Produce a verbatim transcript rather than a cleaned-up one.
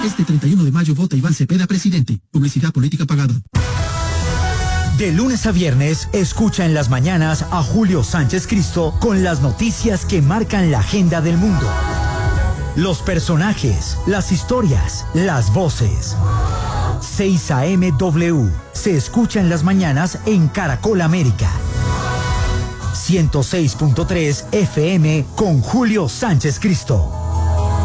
Este treinta y uno de mayo vota Iván Cepeda presidente. Publicidad política pagada. De lunes a viernes, escucha en las mañanas a Julio Sánchez Cristo con las noticias que marcan la agenda del mundo. Los personajes, las historias, las voces. seis A M W se escucha en las mañanas en Caracol América. ciento seis punto tres F M con Julio Sánchez Cristo.